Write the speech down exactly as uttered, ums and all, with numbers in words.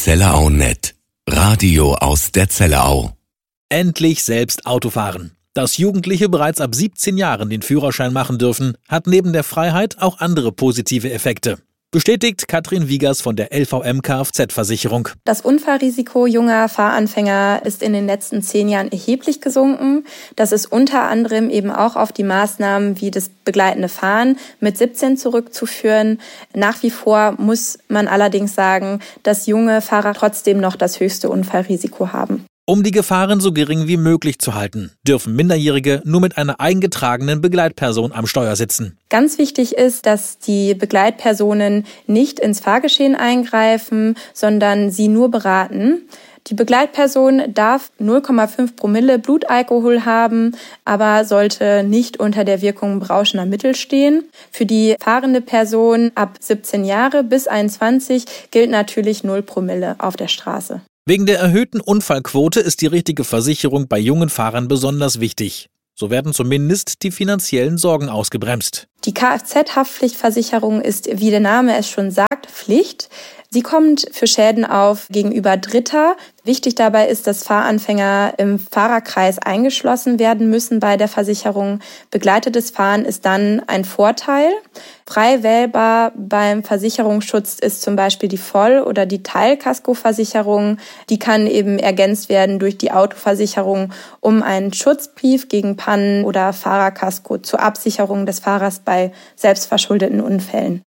Zellerau Punkt net. Radio aus der Zellerau. Endlich selbst Auto fahren. Dass Jugendliche bereits ab siebzehn Jahren den Führerschein machen dürfen, hat neben der Freiheit auch andere positive Effekte. Bestätigt Katrin Wiegers von der L V M Kfz-Versicherung. Das Unfallrisiko junger Fahranfänger ist in den letzten zehn Jahren erheblich gesunken. Das ist unter anderem eben auch auf die Maßnahmen wie das begleitende Fahren mit siebzehn zurückzuführen. Nach wie vor muss man allerdings sagen, dass junge Fahrer trotzdem noch das höchste Unfallrisiko haben. Um die Gefahren so gering wie möglich zu halten, dürfen Minderjährige nur mit einer eingetragenen Begleitperson am Steuer sitzen. Ganz wichtig ist, dass die Begleitpersonen nicht ins Fahrgeschehen eingreifen, sondern sie nur beraten. Die Begleitperson darf null Komma fünf Promille Blutalkohol haben, aber sollte nicht unter der Wirkung berauschender Mittel stehen. Für die fahrende Person ab siebzehn Jahre bis einundzwanzig gilt natürlich null Promille auf der Straße. Wegen der erhöhten Unfallquote ist die richtige Versicherung bei jungen Fahrern besonders wichtig. So werden zumindest die finanziellen Sorgen ausgebremst. Die Kfz-Haftpflichtversicherung ist, wie der Name es schon sagt, Pflicht. Sie kommt für Schäden auf gegenüber Dritter. Wichtig dabei ist, dass Fahranfänger im Fahrerkreis eingeschlossen werden müssen bei der Versicherung. Begleitetes Fahren ist dann ein Vorteil. Frei wählbar beim Versicherungsschutz ist zum Beispiel die Voll- oder die Teilkaskoversicherung. Die kann eben ergänzt werden durch die Autoversicherung, um einen Schutzbrief gegen Pannen oder Fahrerkasko zur Absicherung des Fahrers bei selbstverschuldeten Unfällen.